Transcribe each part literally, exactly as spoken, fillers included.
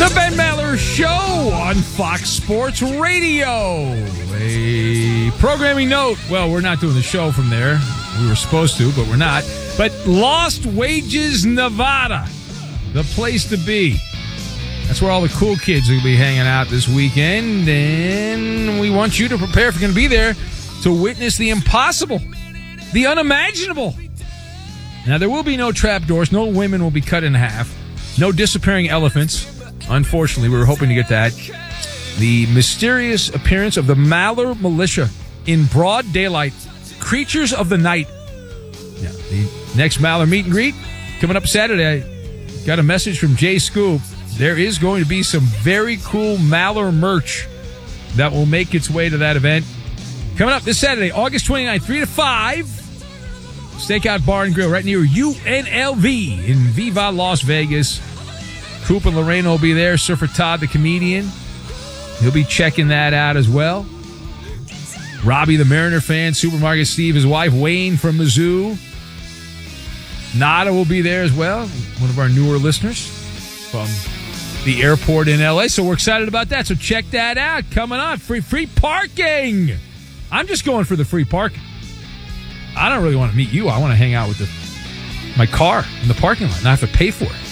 The Ben Maller Show on Fox Sports Radio. A programming note. Well, we're not doing the show from there. We were supposed to, but we're not. But Lost Wages, Nevada. The place to be. That's where all the cool kids will be hanging out this weekend. And we want you to prepare if you're going to be there to witness the impossible, the unimaginable. Now, there will be no trapdoors. No women will be cut in half. No disappearing elephants. Unfortunately, we were hoping to get that. The mysterious appearance of the Maller Militia in broad daylight. Creatures of the night. Yeah, the next Maller meet and greet coming up Saturday. I got a message from Jay Scoop. There is going to be some very cool Maller merch that will make its way to that event. Coming up this Saturday, August twenty-ninth, three to five. Stakeout Bar and Grill right near U N L V in Viva, Las Vegas. Coop and Lorena will be there. Surfer Todd, the comedian. He'll be checking that out as well. Robbie, the Mariner fan. Supermarket Steve, his wife. Wayne from Mizzou. Nada will be there as well. One of our newer listeners from the airport in L A. So we're excited about that. So check that out. Coming on. Free, free parking. I'm just going for the free parking. I don't really want to meet you. I want to hang out with the, my car in the parking lot and not have to pay for it.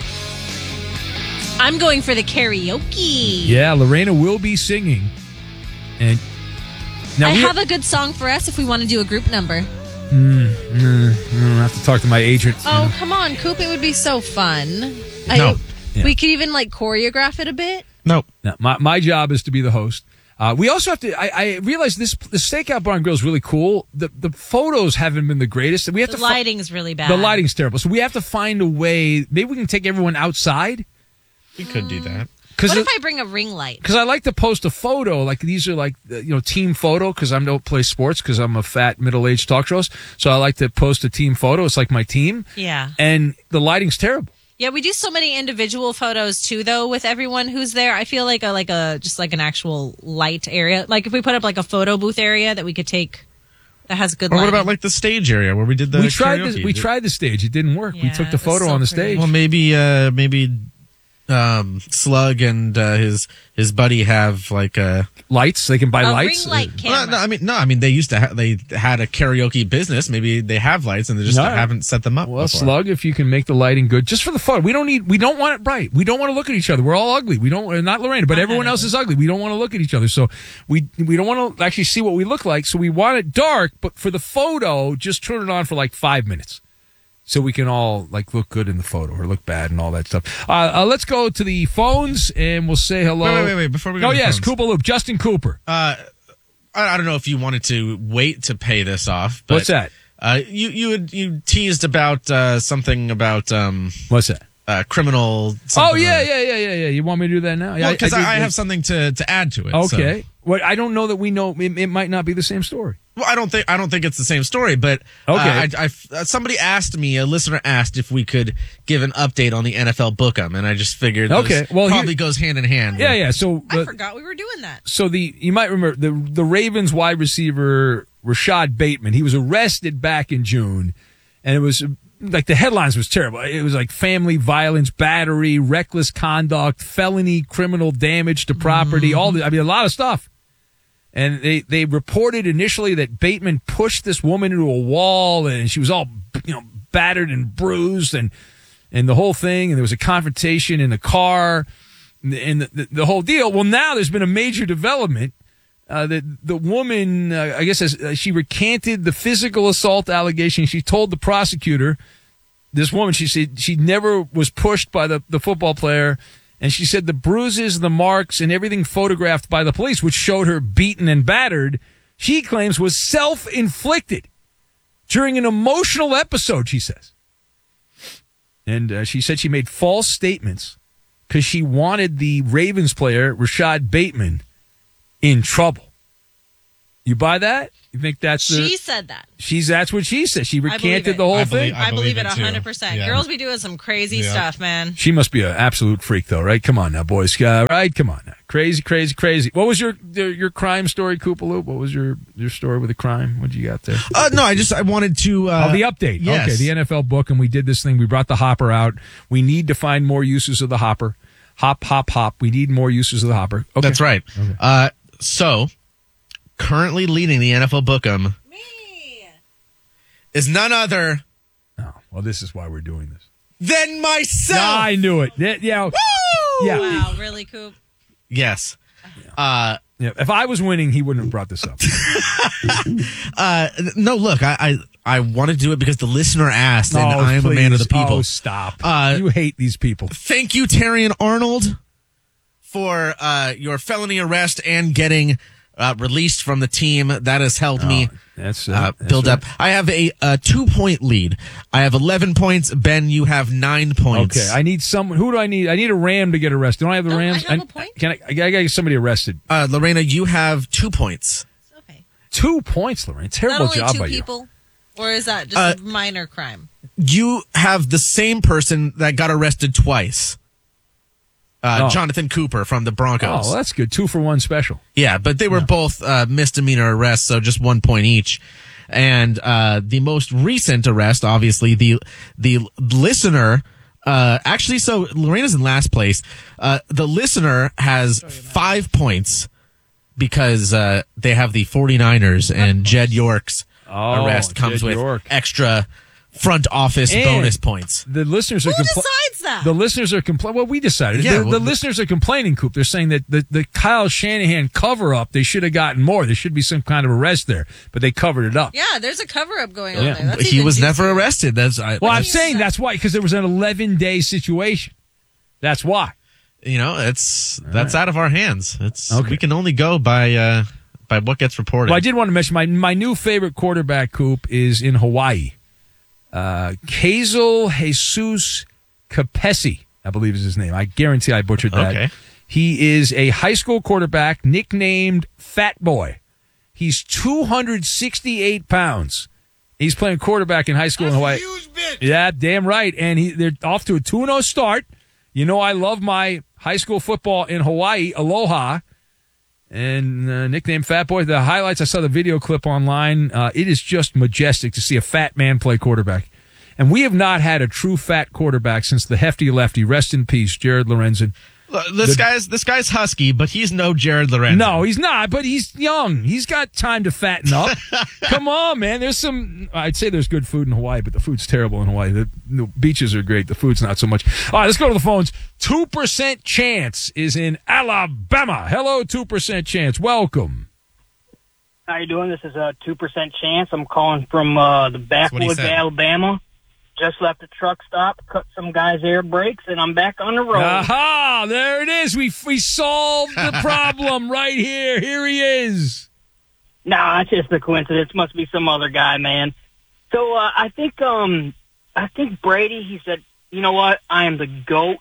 I'm going for the karaoke. Yeah, Lorena will be singing. And now I have a good song for us if we want to do a group number. Mm, mm, I have to talk to my agent. Oh, you know. Come on, Coop. It would be so fun. No. I, Yeah. We could even, like, choreograph it a bit. Nope. No, my, my job is to be the host. Uh, we also have to, I, I realize this, the Stakeout Bar and Grill is really cool. The the photos haven't been the greatest. We have The to lighting's fi- really bad. The lighting's terrible. So we have to find a way. Maybe we can take everyone outside. We could do that. What it, if I bring a ring light? Because I like to post a photo. Like these are like, you know, team photo because I don't play sports because I'm a fat middle-aged talk show host. So I like to post a team photo. It's like my team. Yeah. And the lighting's terrible. Yeah, we do so many individual photos too, though, with everyone who's there. I feel like a like a just like an actual light area. Like if we put up like a photo booth area that we could take that has good Or lighting. what about like the stage area where we did the we tried karaoke? the, we tried the stage. It didn't work. we Yeah, took the it was photo so on the pretty. stage. Well, maybe uh, maybe um, Slug and uh, his his buddy have like a lights. They can buy a lights. ring light Well, camera. no, I mean no, I mean they used to ha- they had a karaoke business. Maybe they have lights and they just No. haven't set them up. Well, before. Slug, if you can make the lighting good, just for the fun. We don't need. We don't want it bright. We don't want to look at each other. We're all ugly. We don't. Not Lorena, but everyone else is ugly. We don't want to look at each other. So we we don't want to actually see what we look like. So we want it dark. But for the photo, just turn it on for like five minutes, so we can all like look good in the photo or look bad and all that stuff. Uh, uh, let's go to the phones and we'll say hello. Wait, wait, wait, wait. Before we go Oh to the yes, phones. Cooper Loop, Justin Cooper. Uh, I, I don't know if you wanted to wait to pay this off. But, What's that? Uh, you you had, you teased about uh, something about um, What's that? uh, criminal. Oh something yeah, or- yeah, yeah, yeah, yeah. You want me to do that now? Yeah, Because I, did I, this. have something to, to add to it. so- Okay. Well, I don't know that we know. It, it might not be the same story. Well, I don't think I don't think it's the same story, but uh, Okay. I, I, uh, somebody asked me, a listener asked if we could give an update on the N F L Book'em, and I just figured Okay, this well, probably here- goes hand in hand. Yeah, with- yeah. So I uh, forgot we were doing that. so the you might remember the the Ravens wide receiver Rashad Bateman. He was arrested back in June, and it was like the headlines was terrible. It was like family violence, battery, reckless conduct, felony criminal damage to property, Mm-hmm. all the, I mean a lot of stuff. And they they reported initially that Bateman pushed this woman into a wall, and she was all you know battered and bruised, and and the whole thing. And there was a confrontation in the car, and the, the, the whole deal. Well, now there's been a major development. Uh, the the woman, uh, I guess, as, uh, she recanted the physical assault allegation. She told the prosecutor, this woman, she said she never was pushed by the, the football player. And she said the bruises, the marks, and everything photographed by the police, which showed her beaten and battered, she claims was self-inflicted during an emotional episode, she says. And uh, she said she made false statements because she wanted the Ravens player, Rashad Bateman, in trouble. You buy that? You think that's the... She said that. She's that's what she said. She believe recanted it. the whole I thing. believe- I, believe believe it it, too. one hundred percent. Yeah. Girls be doing some crazy Yeah. stuff, man. She must be an absolute freak, though, right? Come on now, boys. Uh, right? Come on now. Crazy, crazy, crazy. What was your your, your crime story, Koopaloop? What was your, your story with the crime? What you got there? Uh, no, I just I wanted to. Uh, oh, the update. yes. Okay, the N F L book, and we did this thing. We brought the hopper out. We need to find more uses of the hopper. Hop, hop, hop. We need more uses of the hopper. Okay. That's right. Okay. Uh, so, currently leading the N F L Book'em Me. is none other Oh, well, this is why we're doing this. than myself. Yeah, I knew it. Yeah, yeah. Woo! Yeah. Wow, really, Coop? Yes. Uh, Yeah, if I was winning, he wouldn't have brought this up. uh, no, look, I, I, I want to do it because the listener asked, and Oh, I am a man of the please. people. Oh, stop. Uh, you hate these people. Thank you, Terrion Arnold, for uh, your felony arrest and getting uh, released from the team. That has helped me That's, uh, uh, that's build right. up. I have a, a two-point lead. I have eleven points. Ben, you have nine points. Okay, I need someone. Who do I need? I need a Ram to get arrested. Don't I have the Don't I Rams? have a point? Can I? I gotta get somebody arrested. Uh, Lorena, you have two points. Okay. Two points, Lorraine. Not Terrible only job two by people, or is that just Uh, a minor crime? You have the same person that got arrested twice. Uh, Oh. Jonathan Cooper from the you. Broncos. Oh, well, that's good. Two for one special. Yeah, but they were both uh, misdemeanor arrests, so just one point each. And uh, the most recent arrest, obviously, the the listener. Uh, actually, so Lorena's in last place. Uh, the listener has five points because uh, they have the 49ers, and Jed York's Oh, arrest comes Jed with York. extra front office And bonus points. The listeners are Who compl- decides that? The listeners are complaining. Well, we decided. Yeah, the well, the the- listeners are complaining, Coop. They're saying that the, the Kyle Shanahan cover up, they should have gotten more. There should be some kind of arrest there, but they covered it up. yeah, there's a cover up going on Yeah. there. That's He even was juicier. never arrested. That's I, Well, I'm What do you saying say? that's why, because there was an eleven day situation. That's why. you know, it's that's out of our hands. It's Okay. we can only go by uh, by what gets reported. Well, I did want to mention my my new favorite quarterback, Coop, is in Hawaii. Uh, Kazel Jesus Kapesi, I believe is his name. I guarantee I butchered that. Okay. He is a high school quarterback nicknamed Fat Boy. He's two hundred sixty-eight pounds. He's playing quarterback in high school in Hawaii. Yeah, damn right. And he, they're off to a two and oh start. You know, I love my high school football in Hawaii, Aloha. And uh, nickname Fat Boy. The highlights, I saw the video clip online. Uh, it is just majestic to see a fat man play quarterback. And we have not had a true fat quarterback since the hefty lefty. Rest in peace, Jared Lorenzen. Look, This The- guy's this guy's husky, but he's no Jared Lorenzen. No, he's not, but he's young. He's got time to fatten up. Come on, man. There's some, I'd say there's good food in Hawaii, but the food's terrible in Hawaii. The, the beaches are great. The food's not so much. All right, let's go to the phones. two percent Chance is in Alabama. Hello, two percent Chance. Welcome. How you doing? This is a two percent chance. I'm calling from uh, the what he backwoods, said. Alabama. Just left a truck stop, cut some guy's air brakes, and I'm back on the road. Aha, there it is. We we solved the problem right here. Here he is. Nah, it's just a coincidence. Must be some other guy, man. So uh, I think um I think Brady. He said, you know what? I am the GOAT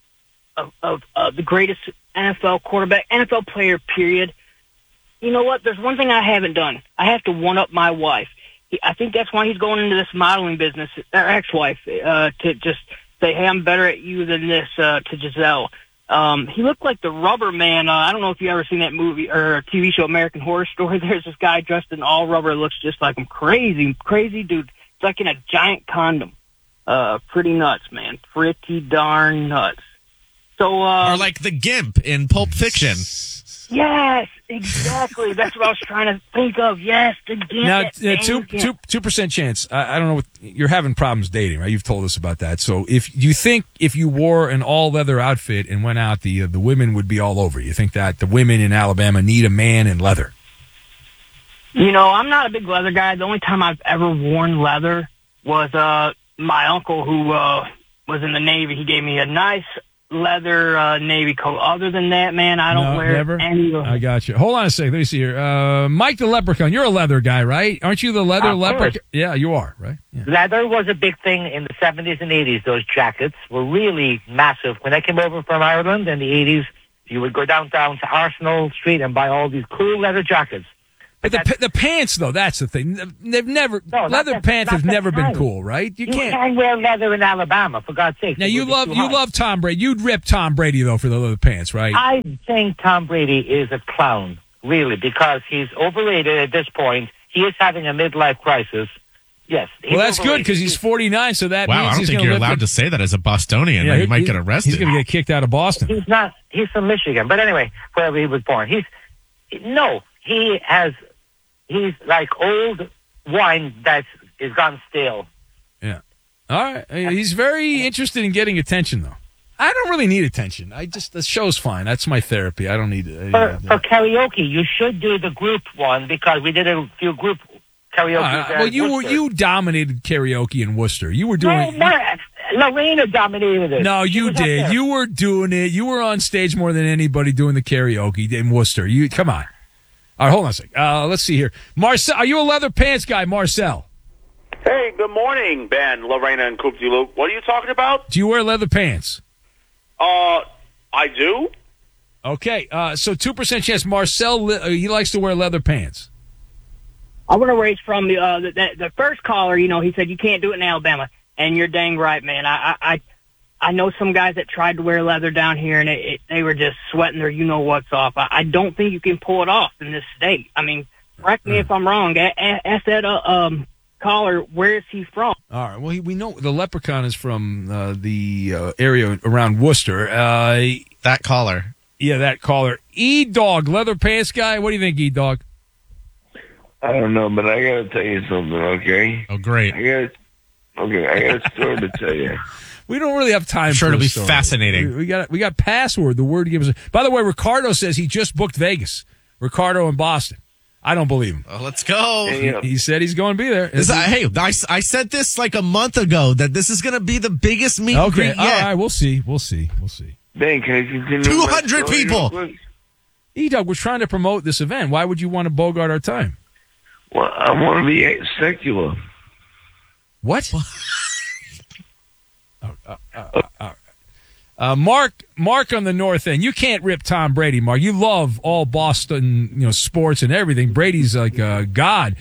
of of uh, the greatest N F L quarterback, N F L player. Period. You know what? There's one thing I haven't done. I have to one up my wife. He, I think that's why he's going into this modeling business, our ex-wife, uh, to just say, hey, I'm better at you than this, uh, to Giselle. Um, he looked like the Rubber Man. Uh, I don't know if you ever seen that movie or T V show American Horror Story. There's this guy dressed in all rubber, looks just like him. Crazy, crazy dude. It's like in a giant condom. Uh, pretty nuts, man. Pretty darn nuts. So, uh, Or like the Gimp in Pulp Fiction. yes, exactly. That's what I was trying to think of. Yes, the Gimp. Now, that uh, dang two Gimp. two two percent chance. I, I don't know. What, you're having problems dating, right? You've told us about that. So, if you think if you wore an all leather outfit and went out, the uh, the women would be all over you. Think that the women in Alabama need a man in leather? You know, I'm not a big leather guy. The only time I've ever worn leather was uh my uncle who uh was in the Navy. He gave me a nice leather uh, Navy coat. Other than that, man, I don't No, wear never? any of I got you. Hold on a second. Let me see here. Uh, Mike the Leprechaun. You're a leather guy, right? Aren't you the leather Of leprechaun? course. Yeah, you are, right? Yeah. Leather was a big thing in the seventies and eighties. Those jackets were really massive. When I came over from Ireland in the eighties, you would go downtown to Arsenal Street and buy all these cool leather jackets. But the, the pants, though, that's the thing. They've never No, not leather the- pants not have the never been kind. cool, right? You You can't. can't wear leather in Alabama, for God's sake. Now It you would be love too you hot. love Tom Brady. You'd rip Tom Brady though for the leather pants, right? I think Tom Brady is a clown, really, because he's overrated at this point. He is having a midlife crisis. Yes. He's Well, that's good overrated. because he's forty-nine, so that Wow, means I don't he's think going you're to allowed to say that as a Bostonian. Yeah, you he- might he- get arrested. He's going to get kicked out of Boston. He's not. He's from Michigan, but anyway, wherever he was born, he's no. He has. He's like old wine that is gone stale. Yeah. All right. He's very interested in getting attention, though. I don't really need attention. I just the show's fine. That's my therapy. I don't need it. For, for karaoke, you should do the group one because we did a few group karaoke. Uh, well, you were, you dominated karaoke in Worcester. You were doing. No, no, Lorena dominated it. No, She you was up did. there. You were doing it. You were on stage more than anybody doing the karaoke in Worcester. You come on. All right, hold on a sec. Uh, let's see here. Marcel, are you a leather pants guy, Marcel? Hey, good morning, Ben, Lorena, and Coop Luke. What are you talking about? Do you wear leather pants? Uh, I do. Okay, uh, so two percent chance. Marcel, li- uh, he likes to wear leather pants. I want to raise from the, uh, the the the first caller. You know, he said you can't do it in Alabama, and you're dang right, man. I I I, I know some guys that tried to wear leather down here, and it, it, they were just sweating their you know what's off. I, I don't think you can pull it off in this state. I mean, correct me if I'm wrong. A- a- Ask that uh, um caller, where is he from? All right. Well, he, we know the leprechaun is from uh, the uh, area around Worcester. Uh, that caller. Yeah, that caller. E-Dog, leather pants guy. What do you think, E-Dog? I don't know, but I got to tell you something, okay? Oh, great. I got okay, I got a story to tell you. We don't really have time. I'm sure for it'll a be story. fascinating. We, we got we got password. The word gives. By the way, Ricardo says he just booked Vegas. Ricardo in Boston. I don't believe him. Oh, let's go. Hey, uh, He said he's going to be there. This- I- hey, I, I said this like a month ago that this is going to be the biggest meet and Okay, greet all yet. right, we'll see. We'll see. We'll see. Ben, can I continue? two my hundred story people. real quick? E-Dog, we're trying to promote this event. Why would you want to bogart our time? Well, I want to be secular. What? oh, uh, uh, uh, uh, uh, Mark, Mark on the north end. You can't rip Tom Brady, Mark. You love all Boston, you know, sports and everything. Brady's like a god.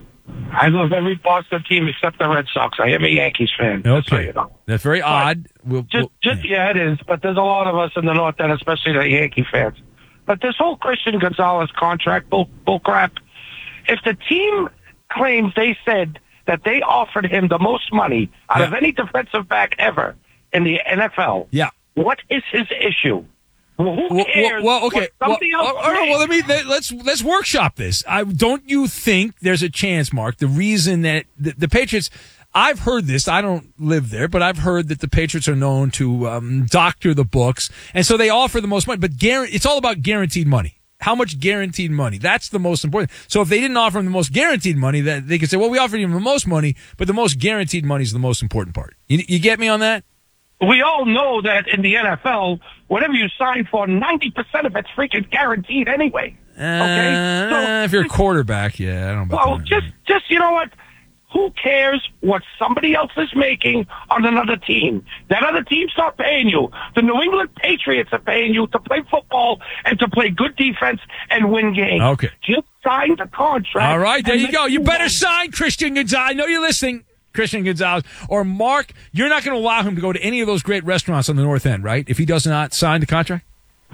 I love every Boston team except the Red Sox. I am a Yankees fan. just so Okay, you know. that's very odd. We'll, Just, we'll- just yeah, it is. But there's a lot of us in the North End, especially the Yankee fans. But this whole Christian Gonzalez contract bull, bull crap. If the team claims they said that they offered him the most money out Yeah. of any defensive back ever in the N F L, yeah. what is his issue? Well, who Well, cares? well, well, okay. what Well, somebody all else right, well, made? let me let, let's let's workshop this. I don't you think there's a chance, Mark? The reason that the, the Patriots, I've heard this. I don't live there, but I've heard that the Patriots are known to um, doctor the books, and so they offer the most money. But guar- it's all about guaranteed money. How much guaranteed money? That's the most important. So if they didn't offer him the most guaranteed money, that they could say, well, we offered him the most money, but the most guaranteed money is the most important part. You, you get me on that? We all know that in the N F L, whatever you sign for, ninety percent of it's freaking guaranteed anyway. Okay? Uh, So- if you're a quarterback, yeah, I don't know about Well, that. just, just you know what? Who cares what somebody else is making on another team? That other team's not paying you. The New England Patriots are paying you to play football and to play good defense and win games. Okay. Just sign the contract. All right, there and you let go. You better win. sign Christian Gonzalez. I know you're listening, Christian Gonzalez. Or Mark, you're not going to allow him to go to any of those great restaurants on the North End, right? If he does not sign the contract?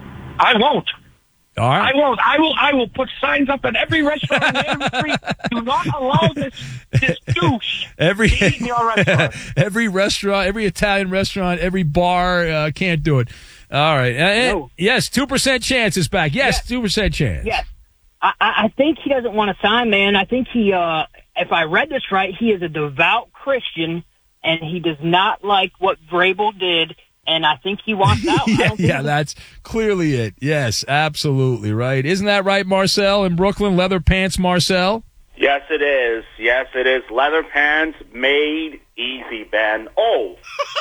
I won't. All I right. won't. I will. I will put signs up in every restaurant on every street. Do not allow this this douche Every, to eat in your restaurant. every restaurant, every Italian restaurant, every bar uh, can't do it. All right. Uh, uh, No. yes, two percent chance is back. Yes, two percent chance. Yes. I, I I think he doesn't want to sign, man. I think he, uh, if I read this right, he is a devout Christian, and he does not like what Vrabel did, and I think he wants out. I yeah, don't think yeah, that's clearly it. Yes, absolutely right. Isn't that right, Marcel in Brooklyn? Leather pants, Marcel? Yes, it is. Yes, it is. Leather pants made easy, Ben. Oh.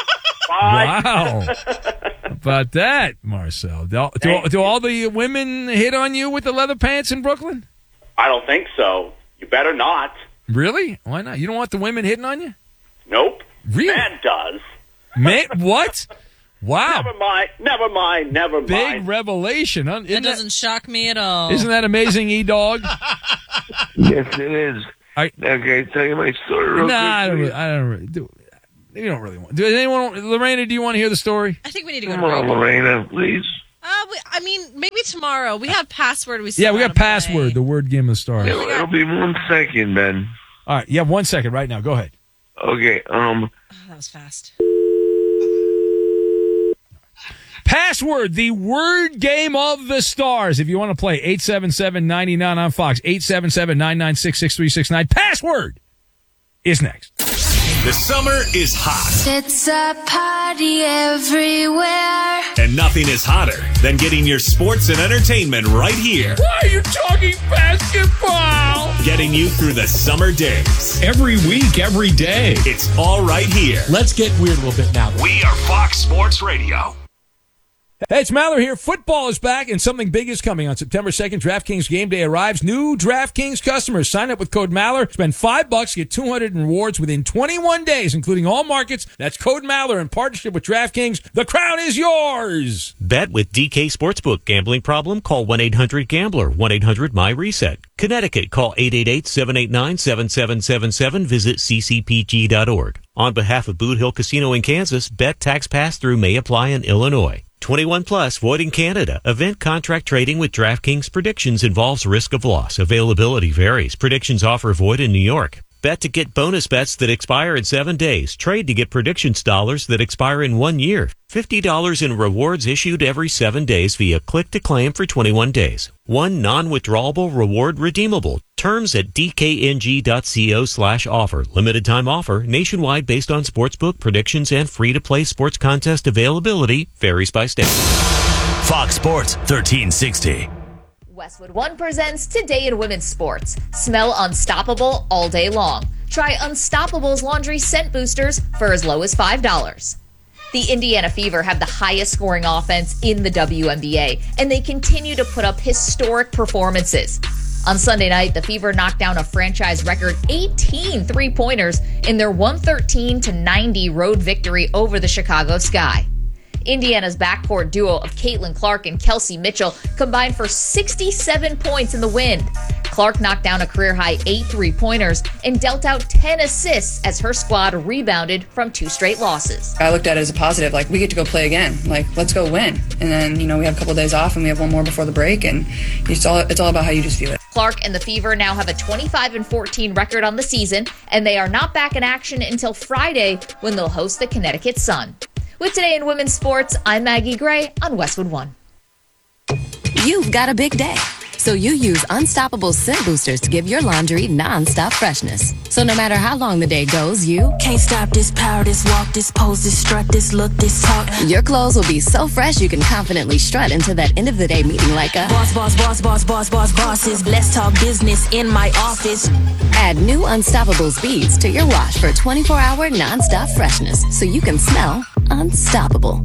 Bye. Wow. How about that, Marcel? Do, do, do all the women hit on you with the leather pants in Brooklyn? I don't think so. You better not. Really? Why not? You don't want the women hitting on you? Nope. Really? Ben does. Man, what? Wow. Never mind. Never mind. Never Big mind. revelation. Huh? That Isn't that, doesn't shock me at all. isn't that amazing, E-Dog? Yes, it is. I- Now, can I tell you my story real Nah, I don't, quick? really, I don't really do. You don't really want. Does anyone, Lorena? Do you want to hear the story? I think we need to go Come to on, break. Lorena, please. Uh, we, I mean, maybe tomorrow. We have password. We Yeah, still we got gotta play. password. The word game of the stars. It'll, it'll be one second, Ben. All right, you have one second right now. Go ahead. Okay, um... Oh, that was fast. Password, the word game of the stars. If you want to play, eight seven seven, nine nine on Fox, eight seven seven, nine nine six, six three six nine. Password is next. The summer is hot. It's a party everywhere. And nothing is hotter than getting your sports and entertainment right here. Why are you talking basketball? Getting you through the summer days. Every week, every day. It's all right here. Let's get weird a little bit now. We are Fox Sports Radio. Hey, it's Maller here. Football is back, and something big is coming. On September second, DraftKings Game Day arrives. New DraftKings customers sign up with code Maller. Spend five bucks, get two hundred in rewards within twenty-one days, including all markets. That's code Maller in partnership with DraftKings. The crown is yours. Bet with D K Sportsbook. Gambling problem? Call one eight hundred gambler, one eight hundred my reset. Connecticut, call eight eight eight, seven eight nine, seven seven seven seven. Visit c c p g dot org. On behalf of Boot Hill Casino in Kansas, bet tax pass-through may apply in Illinois. twenty-one plus, void in Canada. Event contract trading with DraftKings predictions involves risk of loss. Availability varies. Predictions offer void in New York. Bet to get bonus bets that expire in seven days. Trade to get predictions dollars that expire in one year. fifty dollars in rewards issued every seven days via click to claim for twenty-one days. One non-withdrawable reward redeemable. Terms at dkng.co slash offer. Limited time offer. Nationwide based on sportsbook predictions and free-to-play sports contest availability. Varies by state. Fox Sports thirteen sixty. Westwood One presents Today in Women's Sports. Smell unstoppable all day long. Try Unstoppable's laundry scent boosters for as low as five dollars. The Indiana Fever have the highest scoring offense in the W N B A, and they continue to put up historic performances. On Sunday night, the Fever knocked down a franchise record eighteen three-pointers in their one thirteen to ninety road victory over the Chicago Sky. Indiana's backcourt duo of Caitlin Clark and Kelsey Mitchell combined for sixty-seven points in the win. Clark knocked down a career-high eight three-pointers and dealt out ten assists as her squad rebounded from two straight losses. I looked at it as a positive, like, we get to go play again. Like, let's go win. And then, you know, we have a couple of days off and we have one more before the break, and it's all, it's all about how you just view it. Clark and the Fever now have a twenty-five and fourteen record on the season, and they are not back in action until Friday when they'll host the Connecticut Sun. With Today in Women's Sports, I'm Maggie Gray on Westwood One. You've got a big day, so you use Unstoppable scent boosters to give your laundry non-stop freshness. So no matter how long the day goes, you Can't stop this power, this walk, this pose, this strut, this look, this talk. your clothes will be so fresh you can confidently strut into that end of the day meeting like a Boss, boss, boss, boss, boss, boss, bosses. Let's talk business in my office. Add new Unstoppable beads to your wash for twenty-four hour non-stop freshness so you can smell unstoppable.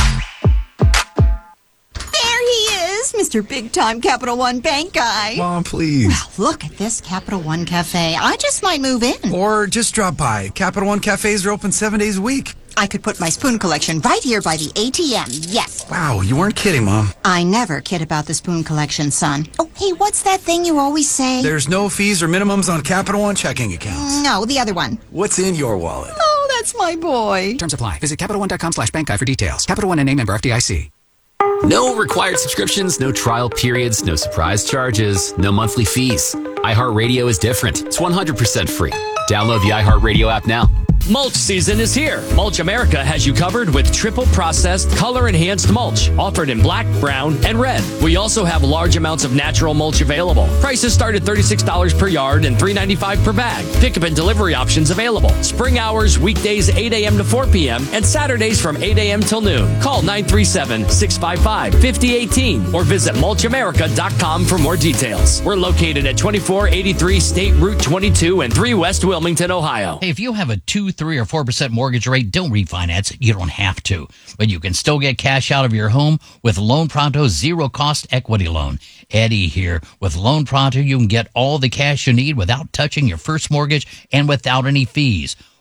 There he is, Mister Big Time Capital One Bank guy. Mom, please. Well, look at this Capital One Cafe. I just might move in. Or just drop by. Capital One cafes are open seven days a week. I could put my spoon collection right here by the A T M. Yes. Wow, you weren't kidding, Mom. I never kid about the spoon collection, son. Oh, hey, what's that thing you always say? There's no fees or minimums on Capital One checking accounts. No, the other one. What's in your wallet? Oh, that's my boy. Terms apply. Visit CapitalOne.com slash bank guy for details. Capital One and a member F D I C. No required subscriptions, no trial periods, no surprise charges, no monthly fees. iHeartRadio is different. It's one hundred percent free. Download the iHeartRadio app now. Mulch season is here. Mulch America has you covered with triple processed, color enhanced mulch offered in black, brown, and red. We also have large amounts of natural mulch available. Prices start at thirty-six dollars per yard and three ninety-five per bag. Pickup and delivery options available. Spring hours weekdays eight a.m. to four p.m. and Saturdays from eight a.m. till noon. Call nine three seven, six five five, five oh one eight or visit mulch america dot com for more details. We're located at twenty-four eighty-three State Route twenty-two and three West Wilmington, Ohio. Hey, if you have a two, three, or four percent mortgage rate, don't refinance it. You don't have to. But you can still get cash out of your home with Loan Pronto's zero-cost equity loan. Eddie here. With Loan Pronto, you can get all the cash you need without touching your first mortgage and without any fees.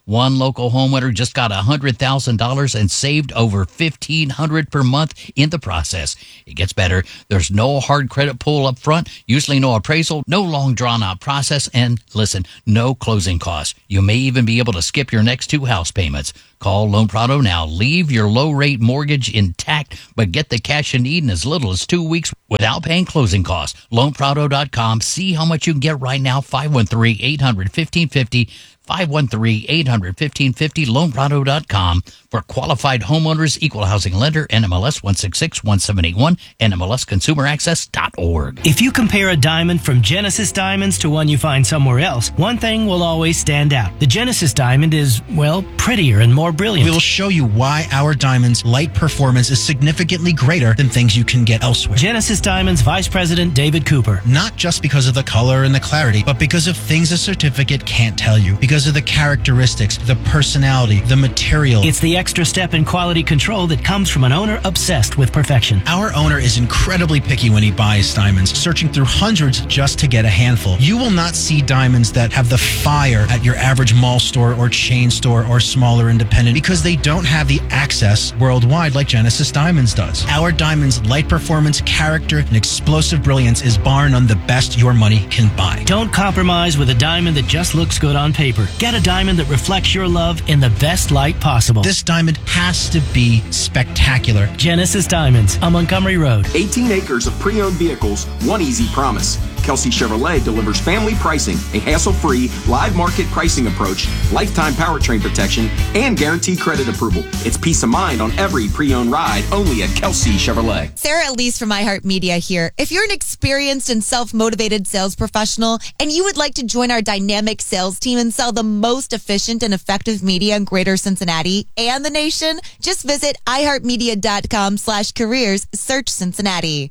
One local homeowner just got one hundred thousand dollars and saved over fifteen hundred dollars per month in the process. It gets better. There's no hard credit pull up front, usually no appraisal, no long drawn out process, and listen, no closing costs. You may even be able to skip your next two house payments. Call Loan Prado now. Leave your low rate mortgage intact, but get the cash you need in as little as two weeks without paying closing costs. loan prado dot com. See how much you can get right now. five one three, eight hundred, fifteen fifty. five one three, eight hundred, fifteen fifty. loan prado dot com. For qualified homeowners, equal housing lender, N M L S one six six one seven eight one, N M L S consumer access dot org. If you compare a diamond from Genesis Diamonds to one you find somewhere else, one thing will always stand out. The Genesis Diamond is, well, prettier and more brilliant. We will show you why our diamond's light performance is significantly greater than things you can get elsewhere. Genesis Diamonds Vice President David Cooper. Not just because of the color and the clarity, but because of things a certificate can't tell you. Because of the characteristics, the personality, the material. It's the extra step in quality control that comes from an owner obsessed with perfection. Our owner is incredibly picky when he buys diamonds, searching through hundreds just to get a handful. You will not see diamonds that have the fire at your average mall store or chain store or smaller independent because they don't have the access worldwide like Genesis Diamonds does. Our diamonds' light performance, character, and explosive brilliance is bar none the best your money can buy. Don't compromise with a diamond that just looks good on paper. Get a diamond that reflects your love in the best light possible. This diamond has to be spectacular. Genesis Diamonds on Montgomery Road. eighteen acres of pre-owned vehicles, one easy promise. Kelsey Chevrolet delivers family pricing, a hassle-free, live market pricing approach, lifetime powertrain protection, and guaranteed credit approval. It's peace of mind on every pre-owned ride, only at Kelsey Chevrolet. Sarah Elise from iHeartMedia here. If you're an experienced and self-motivated sales professional and you would like to join our dynamic sales team and sell the most efficient and effective media in Greater Cincinnati and the nation, just visit iHeartMedia.com slash careers, search Cincinnati.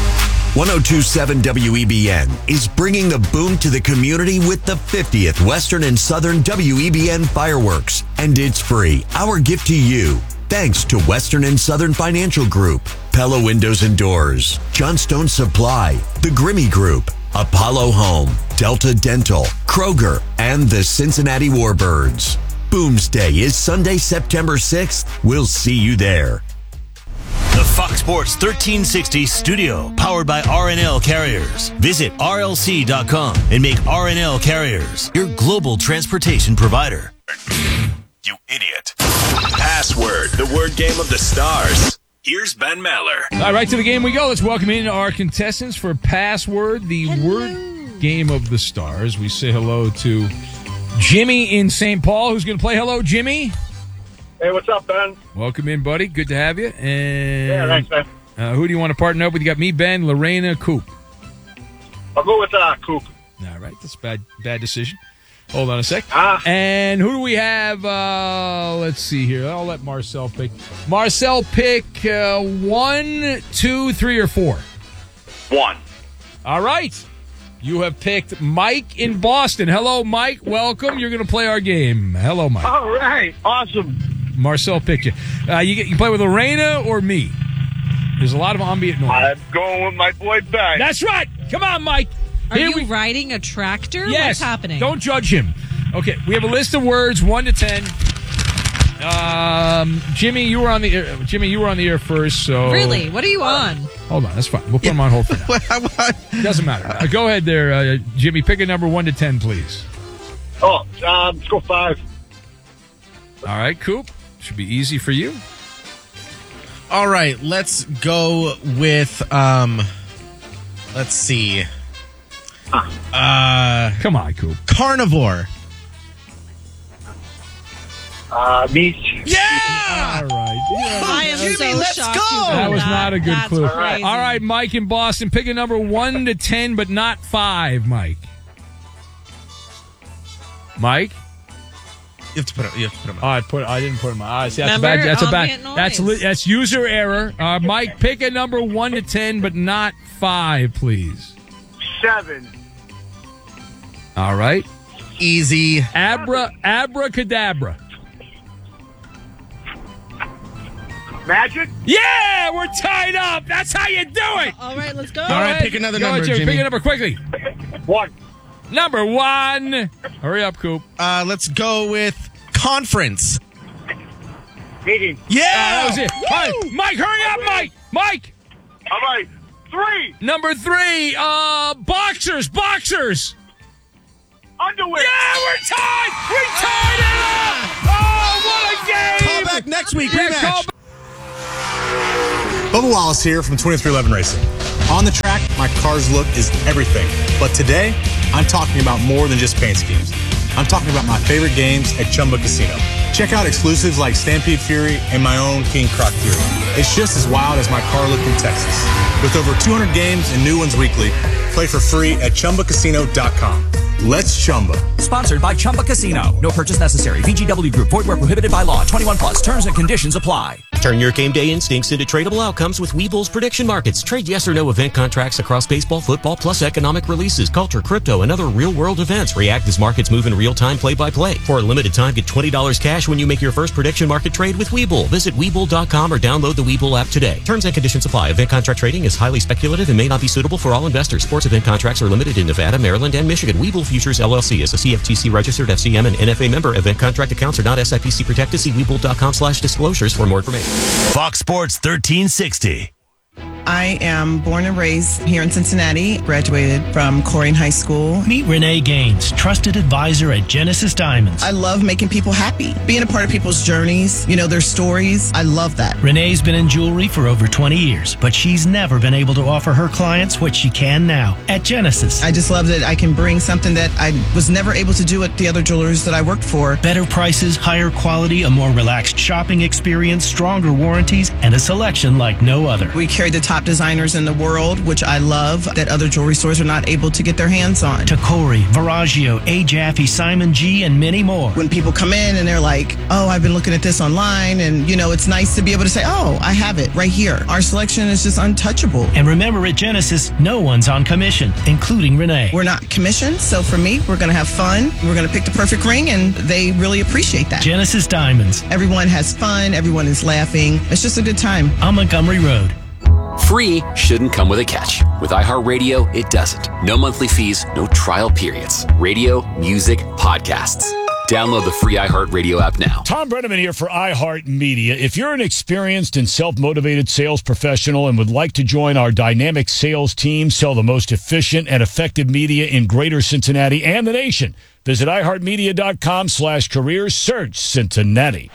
one oh two point seven W E B N is bringing the boom to the community with the fiftieth Western and Southern W E B N fireworks. And it's free. Our gift to you. Thanks to Western and Southern Financial Group, Pella Windows and Doors, Johnstone Supply, The Grimmy Group, Apollo Home, Delta Dental, Kroger, and the Cincinnati Warbirds. Boomsday is Sunday, September sixth. We'll see you there. The Fox Sports thirteen sixty studio, powered by R and L Carriers. Visit R L C dot com and make R and L Carriers your global transportation provider. You idiot. Password, the word game of the stars. Here's Ben Maller. All right, right to the game we go. Let's welcome in our contestants for Password, the hello. word game of the stars. We say hello to Jimmy in Saint Paul, who's going to play. Hello, Jimmy. Hey, what's up, Ben? Welcome in, buddy. Good to have you. And yeah, thanks, Ben. Uh, who do you want to partner up with? You got me, Ben, Lorena, Coop. I'll go with uh, Coop. All right, that's a bad, bad decision. Hold on a sec. Ah. And who do we have? Uh, let's see here. I'll let Marcel pick. Marcel, pick uh, one, two, three, or four. One. All right. You have picked Mike in Boston. Hello, Mike. Welcome. You're going to play our game. Hello, Mike. All right. Awesome. Marcel picked you. Uh, you, get, you play with Lorena or me? There's a lot of ambient noise. I'm going with my boy Ben. That's right. Come on, Mike. Are Here you we... riding a tractor? Yes. What's happening? Don't judge him. Okay, we have a list of words, one to ten. Um, Jimmy, you were on the air. Jimmy, you were on the air first. So really, what are you on? Hold on, that's fine. We'll put him on hold for now. Doesn't matter. Uh, go ahead there, uh, Jimmy. Pick a number one to ten, please. Oh, um, let's go five. All right, Coop. Should be easy for you. All right, let's go with. Um, let's see. Uh, Come on, Coop. Carnivore. Uh, meat. Yeah! All right. I am Jimmy, so let's shocked. go! You That was that. not a good That's clue. All crazy. right. All right, Mike in Boston. Pick a number one to ten, but not five, Mike. Mike? You have to put it. You have to put them. Oh, I put. I didn't put them. Ah, see, that's Remember? a bad. That's a Ambient bad. noise. That's li, that's user error. Uh, Mike, pick a number one to ten, but not five, please. Seven. All right. Easy. Abra abracadabra. Magic? Yeah, we're tied up. That's how you do it. All right, let's go. All right, pick another Go number, ahead, Jimmy. Jimmy. Pick a number quickly. One. Number one. Hurry up, Coop. Uh, let's go with conference? Meeting. Yeah! Uh, that was it. All right, Mike, hurry up, Mike. Mike. All right. Three. Number three, uh, boxers, boxers. Underwear. Yeah, we're tied. We tied it up. Oh, what a game. Call back next week. Yeah, Rematch. call Bubba Wallace here from twenty-three eleven Racing. On the track, my car's look is everything. But today, I'm talking about more than just paint schemes. I'm talking about my favorite games at Chumba Casino. Check out exclusives like Stampede Fury and my own King Croc Fury. It's just as wild as my car look in Texas. With over two hundred games and new ones weekly, play for free at Chumba Casino dot com. Let's Chumba. Sponsored by Chumba Casino. No purchase necessary. V G W Group. Void where prohibited by law. twenty-one plus. Terms and conditions apply. Turn your game day instincts into tradable outcomes with Webull's prediction markets. Trade yes or no event contracts across baseball, football, plus economic releases, culture, crypto, and other real-world events. React as markets move in real time, play-by-play. For a limited time, get twenty dollars cash when you make your first prediction market trade with Webull. Visit Webull dot com or download the Webull app today. Terms and conditions apply. Event contract trading is highly speculative and may not be suitable for all investors. Sports event contracts are limited in Nevada, Maryland, and Michigan. Webull Futures, L L C is a C F T C registered F C M and N F A member. Event contract accounts are not S I P C protected. See Webull dot com slash disclosures for more information. Fox Sports thirteen sixty. I am born and raised here in Cincinnati, graduated from Corrigan High School. Meet Renee Gaines, trusted advisor at Genesis Diamonds. I love making people happy, being a part of people's journeys, you know, their stories. I love that. Renee's been in jewelry for over twenty years, but she's never been able to offer her clients what she can now at Genesis. I just love that I can bring something that I was never able to do at the other jewelers that I worked for. Better prices, higher quality, a more relaxed shopping experience, stronger warranties, and a selection like no other. We carry the top designers in the world, which I love, that other jewelry stores are not able to get their hands on. Tacori, Verragio, A. Jaffe, Simon G, and many more. When people come in and they're like, oh, I've been looking at this online, and, you know, it's nice to be able to say, oh, I have it right here. Our selection is just untouchable. And remember, at Genesis, no one's on commission, including Renee. We're not commissioned, so for me, we're going to have fun. We're going to pick the perfect ring, and they really appreciate that. Genesis Diamonds. Everyone has fun. Everyone is laughing. It's just a good time. On Montgomery Road. Free shouldn't come with a catch. With iHeartRadio, it doesn't. No monthly fees, no trial periods. Radio, music, podcasts. Download the free iHeartRadio app now. Tom Brenneman here for iHeartMedia. If you're an experienced and self-motivated sales professional and would like to join our dynamic sales team, sell the most efficient and effective media in greater Cincinnati and the nation, visit iHeartMedia.com slash careers. Search Cincinnati.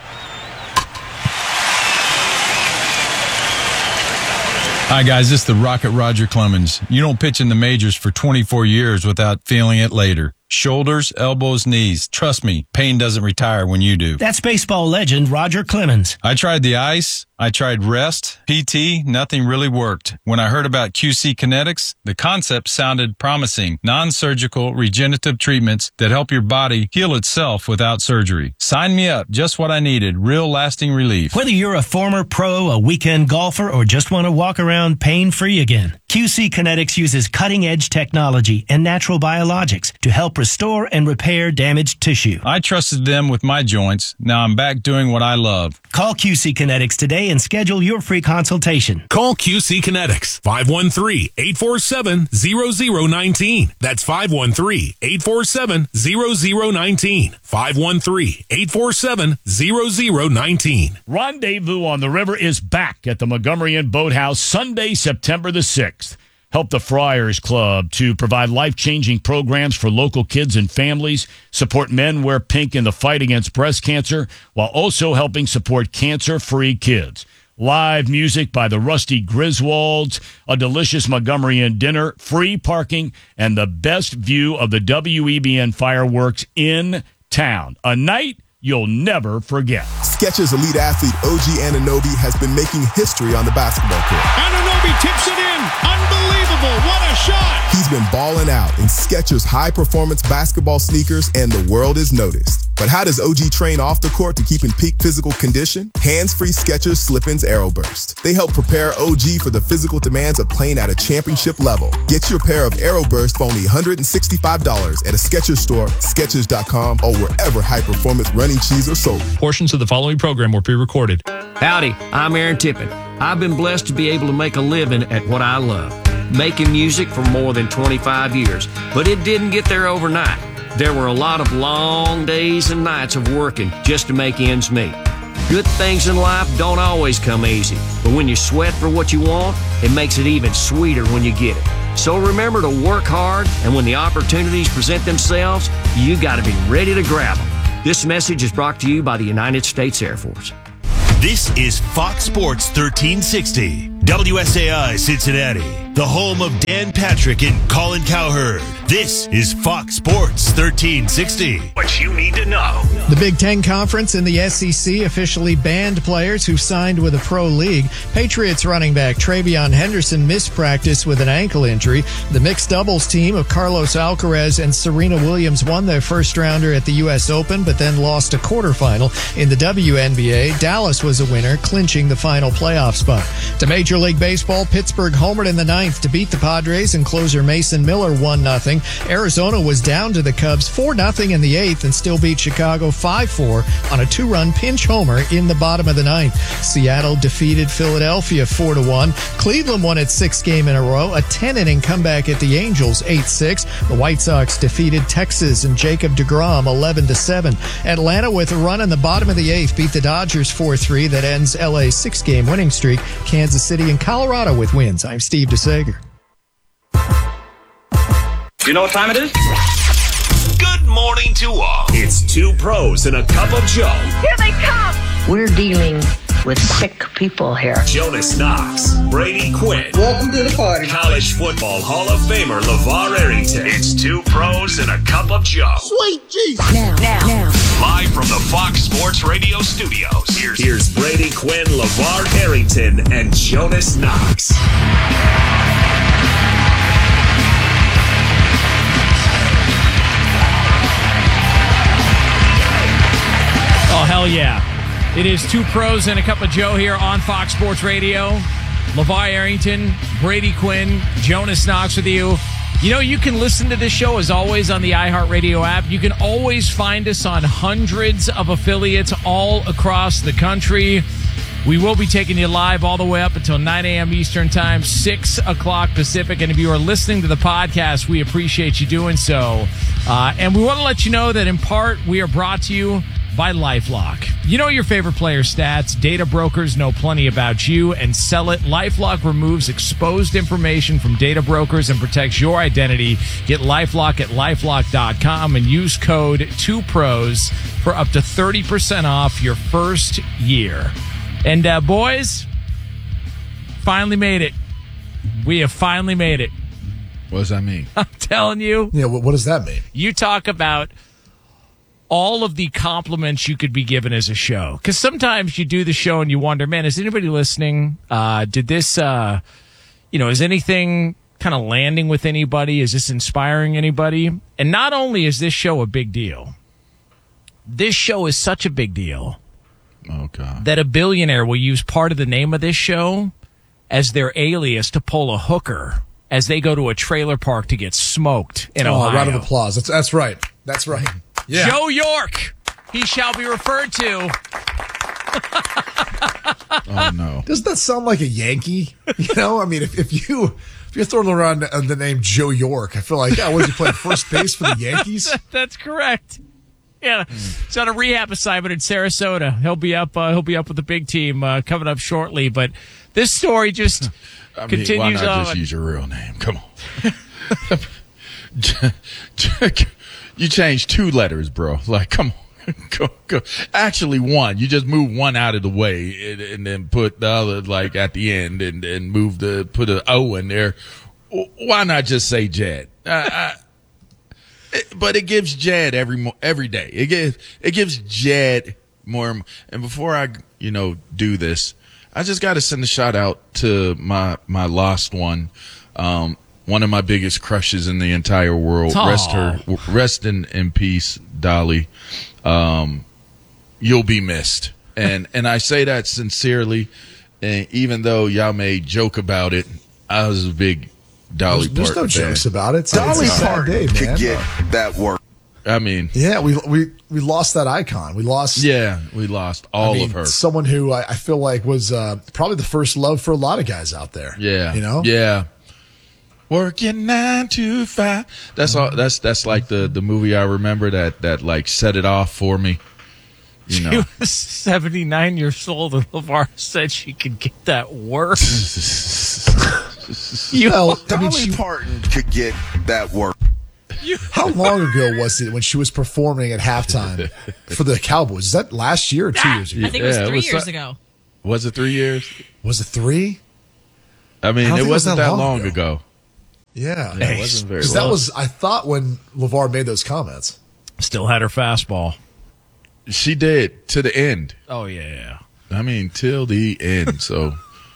Hi, guys. This is the Rocket Roger Clemens. You don't pitch in the majors for twenty-four years without feeling it later. Shoulders, elbows, knees. Trust me, pain doesn't retire when you do. That's baseball legend Roger Clemens. I tried the ice. I tried rest, P T, nothing really worked. When I heard about Q C Kinetics, the concept sounded promising. Non-surgical regenerative treatments that help your body heal itself without surgery. Sign me up. Just what I needed. Real lasting relief. Whether you're a former pro, a weekend golfer, or just want to walk around pain-free again, Q C Kinetics uses cutting-edge technology and natural biologics to help restore and repair damaged tissue. I trusted them with my joints. Now I'm back doing what I love. Call Q C Kinetics today and schedule your free consultation. Call Q C Kinetics, five one three, eight four seven, zero zero one nine. That's five one three, eight four seven, zero zero one nine. five one three, eight four seven, zero zero one nine. Rendezvous on the River is back at the Montgomery Inn Boathouse Sunday, September the sixth. Help the Friars Club to provide life-changing programs for local kids and families, support Men Wear Pink in the fight against breast cancer, while also helping support cancer-free kids. Live music by the Rusty Griswolds, a delicious Montgomery Inn dinner, free parking, and the best view of the W E B N fireworks in town. A night you'll never forget. Skechers elite athlete O G Anunoby has been making history on the basketball court. Anunoby tips it in. Unbelievable. What a shot. He's been balling out in Skechers high-performance basketball sneakers, and the world is noticed. But how does O G train off the court to keep in peak physical condition? Hands-free Skechers Slip-ins Aeroburst. They help prepare O G for the physical demands of playing at a championship level. Get your pair of Aeroburst for only one hundred sixty-five dollars at a Skechers store, Skechers dot com, or wherever high-performance running shoes are sold. Portions of the following program were pre-recorded. Howdy, I'm Aaron Tippin. I've been blessed to be able to make a living at what I love, making music for more than twenty-five years. But it didn't get there overnight. there were a lot of long days and nights of working just to make ends meet. Good things in life don't always come easy, but when you sweat for what you want, it makes it even sweeter when you get it. So remember to work hard, and when the opportunities present themselves, you got to be ready to grab them. This message is brought to you by the United States Air Force. This is Fox Sports thirteen sixty, W S A I Cincinnati, the home of Dan Patrick and Colin Cowherd. This is Fox Sports thirteen sixty. What you need to know. The Big Ten Conference and the S E C officially banned players who signed with a pro league. Patriots running back Travion Henderson missed practice with an ankle injury. The mixed doubles team of Carlos Alcaraz and Serena Williams won their first rounder at the U S Open, but then lost a quarterfinal. In the W N B A, Dallas was a winner, clinching the final playoff spot. To Major League Baseball, Pittsburgh homered in the ninth to beat the Padres, and closer Mason Miller one nothing. Arizona was down to the Cubs four nothing in the eighth and still beat Chicago five four on a two-run pinch homer in the bottom of the ninth. Seattle defeated Philadelphia four to one. Cleveland won its sixth game in a row, a ten-inning comeback at the Angels eight six. The White Sox defeated Texas and Jacob deGrom eleven to seven. Atlanta, with a run in the bottom of the eighth, beat the Dodgers four three. That ends L A's six-game winning streak. Kansas City and Colorado with wins. I'm Steve DeSager. You know what time it is? Good morning to all. It's two pros and a cup of Joe. Here they come. We're dealing with sick people here. Jonas Knox, Brady Quinn. Welcome to the party. College Football Hall of Famer LeVar Arrington. It's two pros and a cup of Joe. Sweet Jesus. Now, now, now. Live from the Fox Sports Radio studios. Here's, here's Brady Quinn, LeVar Arrington, and Jonas Knox. Oh, hell yeah. It is two pros and a cup of Joe here on Fox Sports Radio. LeVar Arrington, Brady Quinn, Jonas Knox with you. You know, you can listen to this show, as always, on the iHeartRadio app. You can always find us on hundreds of affiliates all across the country. We will be taking you live all the way up until nine a.m. Eastern Time, six o'clock Pacific. And if you are listening to the podcast, we appreciate you doing so. Uh, and we want to let you know that, in part, we are brought to you by LifeLock. You know your favorite player stats. Data brokers know plenty about you and sell it. LifeLock removes exposed information from data brokers and protects your identity. Get LifeLock at LifeLock dot com and use code two pros for up to thirty percent off your first year. And uh, boys, finally made it. We have finally made it. What does that mean? I'm telling you. Yeah, what, what does that mean? You talk about all of the compliments you could be given as a show. Because sometimes you do the show and you wonder, man, is anybody listening? Uh, did this, uh, you know, is anything kind of landing with anybody? Is this inspiring anybody? And not only is this show a big deal, this show is such a big deal oh, God. that a billionaire will use part of the name of this show as their alias to pull a hooker as they go to a trailer park to get smoked in oh, Ohio. Round of applause. That's, that's right. That's right. Yeah. Joe York, he shall be referred to. Oh, no. Doesn't that sound like a Yankee? You know, I mean, if, if you if you're throwing around the name Joe York, I feel like, yeah, was he playing first base for the Yankees? That's correct. Yeah, he's on a rehab assignment in Sarasota. He'll be up. Uh, he'll be up with the big team uh, coming up shortly. But this story just I mean, continues why not on. Just use your real name. Come on. You changed two letters, bro. Like, come on. Go, go. Actually, one. You just move one out of the way and, and then put the other, like, at the end and, and move the, put an O in there. Why not just say Jed? Uh, I, it, but it gives Jed every, every day. It gives, it gives Jed more. And before I, you know, do this, I just got to send a shout out to my, my lost one. Um, One of my biggest crushes in the entire world. Aww. Rest her, rest in, in peace, Dolly. Um, you'll be missed, and and I say that sincerely. And even though y'all may joke about it, I was a big Dolly There's, Parton there's no fan. jokes about it. Dolly Parton could get that work. I mean, yeah, we we we lost that icon. We lost. Yeah, we lost all I mean, of her. Someone who I, I feel like was uh, probably the first love for a lot of guys out there. Yeah, you know. Yeah. Working nine to five. That's all. That's that's like the, the movie I remember that that like set it off for me. You know, she was seventy-nine years old, and LeVar said she could get that work. you well, I mean, Dolly she, Parton could get that work. You, how long ago was it when she was performing at halftime for the Cowboys? Is that last year or two years ago? I think it was yeah, three it was years so, ago. Was it three years? Was it three? I mean, I it wasn't was that that long long ago. ago. Yeah, yeah it wasn't very. Because that was, I thought, when LeVar made those comments. Still had her fastball. She did to the end. Oh yeah, I mean, till the end. So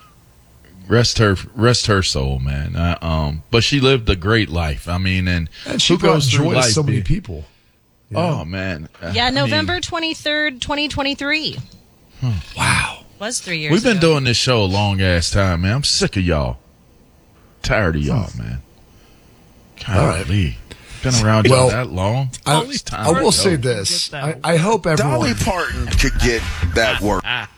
rest her, rest her soul, man. Uh, um, but she lived a great life. I mean, and, and she who brought goes through joy to life so many being, people. You know? Oh man. Yeah, I November mean, twenty-third, twenty twenty-three. Wow. Was three years. We've been ago. doing this show a long ass time, man. I'm sick of y'all. Tired of y'all, man. Golly. All right. Been around well, y'all that long. I, I will say this. I, I hope everyone. Dolly Parton could get that work. I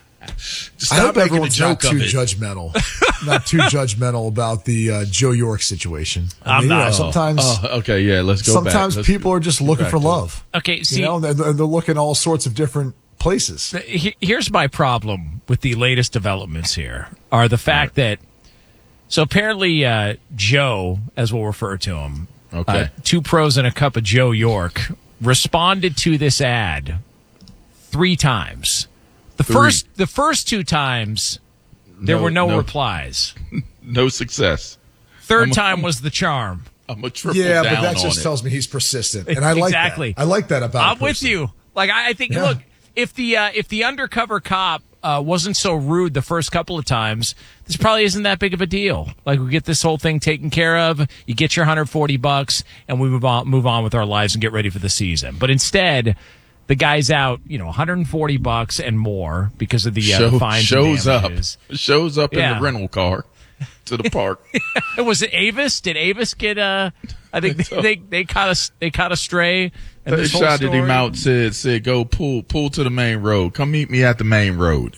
hope everyone's not too judgmental. Not too judgmental about the uh, Joe York situation. I I'm mean, not. You know, sometimes. Oh, okay, yeah, let's go back. Sometimes Let's people go, are just looking for to love. Okay, see, you know, they're, they're looking all sorts of different places. Here's my problem with the latest developments here are the fact right. that so apparently uh, Joe, as we'll refer to him, okay, uh, two pros and a cup of Joe York, responded to this ad three times. The Three. first, the first two times, there No, were no, no. replies. No success. Third I'm a- time I'm- was the charm. I'm a triple Yeah, down but that on just it. tells me he's persistent, and I like Exactly. that. I like that about. I'm a with person. you. Like I, I think, Yeah. look, if the uh, if the undercover cop uh, wasn't so rude the first couple of times, this probably isn't that big of a deal. Like we get this whole thing taken care of, you get your one hundred forty bucks, and we move on move on with our lives and get ready for the season. But instead, the guy's out, you know, one hundred forty bucks and more because of the uh, Show, fines. shows and up. damages. Shows up Yeah. in the rental car to the park. Was it Avis? Did Avis get uh I think they they, they caught a they caught a stray. And They this whole shouted him story- out. Said, "said Go pull, pull to the main road. Come meet me at the main road."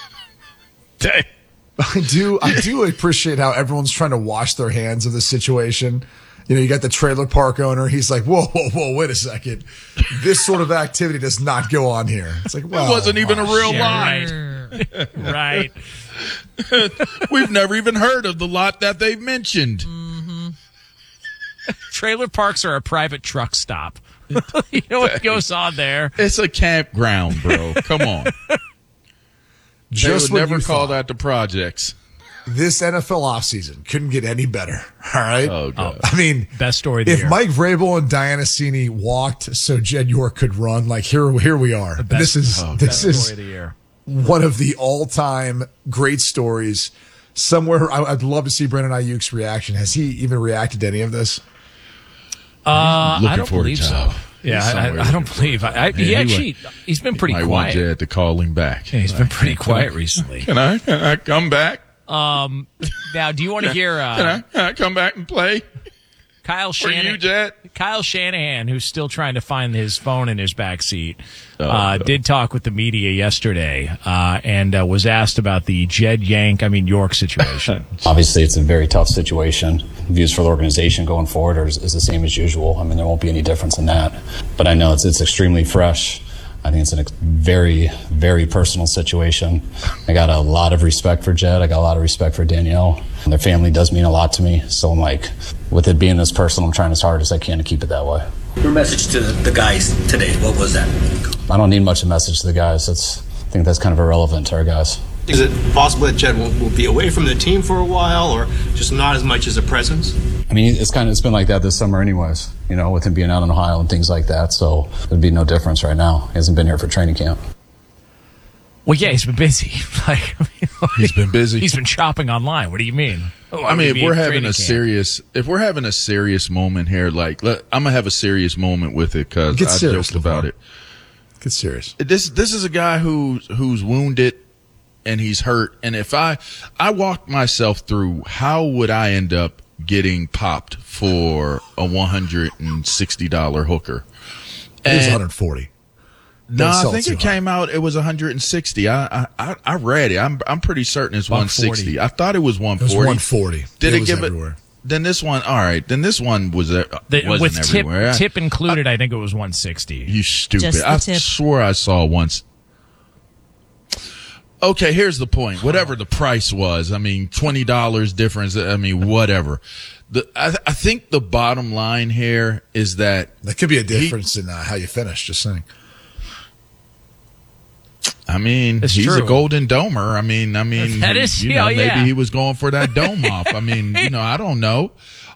Dang. I do. I do appreciate how everyone's trying to wash their hands of the situation. You know, you got the trailer park owner. He's like, "Whoa, whoa, whoa! Wait a second. This sort of activity does not go on here." It's like, well, it wasn't even a real yeah, line. Right. We've never even heard of the lot that they've mentioned. Trailer parks are a private truck stop. You know what goes on there? It's a campground, bro. Come on. Just they when would never you call thought that the projects. this N F L offseason couldn't get any better. All right. Oh, God. I mean, Best story of the if year. Mike Vrabel and Diana Cini walked so Jed York could run, like here, here we are. best- this is oh, this Best is story of the year. one of the all-time great stories. Somewhere, I, I'd love to see Brandon Ayuk's reaction. Has he even reacted to any of this? Uh, Looking I don't for a believe so. job. Yeah, He's I, somewhere I don't looking believe. I, I, Yeah, he he actually, wa- he's been pretty Might quiet. want Jed to call him back. Yeah, he's been pretty Can I- quiet recently. Can I? Can I come back? Um, now, do you want to hear uh, Can I? Can I come back and play? Kyle For you, Shanahan? Jed? Kyle Shanahan, who's still trying to find his phone in his back seat, Oh, uh, no. did talk with the media yesterday uh, and uh, was asked about the Jed Yank, I mean York situation. Obviously, it's a very tough situation. Views for the organization going forward are, is the same as usual. I mean, there won't be any difference in that. But I know it's it's extremely fresh. I think it's a very, very personal situation. I got a lot of respect for Jed. I got a lot of respect for Danielle. And their family does mean a lot to me. So I'm like, with it being this personal, I'm trying as hard as I can to keep it that way. Your message to the guys today, what was that? I don't need much of a message to the guys. That's, I think that's kind of irrelevant to our guys. Is it possible that Jed will, will be away from the team for a while, or just not as much as a presence? I mean, it's kind of it's been like that this summer, anyways. You know, with him being out in Ohio and things like that. So there'd be no difference right now. He hasn't been here for training camp. Well, yeah, he's been busy. Like, I mean, like, He's been busy. He's been shopping online. What do you mean? Oh, I mean, if we're having training a camp. serious, if we're having a serious moment here, like let, I'm gonna have a serious moment with it because Get I serious, joked about LeVar. it. Get serious. This this is a guy who's who's wounded and he's hurt. And if I I walked myself through, how would I end up getting popped for a one hundred sixty dollars hooker? It was And- one hundred forty. No, Don't I sell think too it came out. It was one hundred sixty. I I I read it. I'm I'm pretty certain it's one one forty. sixty. I thought it was one It was forty. one forty. Did It it, was give everywhere. it? then this one, all right. Then this one was uh, The, wasn't with tip, everywhere. I- tip included, I, I think it was one sixty. You stupid! Just the I tip. swore I saw once. Okay, here's the point. Whatever the price was, I mean, twenty dollars difference. I mean, whatever. The I, th- I think the bottom line here is that There could be a difference in uh, how you finish. Just saying. I mean, It's he's true. a golden domer. I mean, I mean, That he- is- you yeah, know, yeah. maybe he was going for that dome off. I mean, you know, I don't know.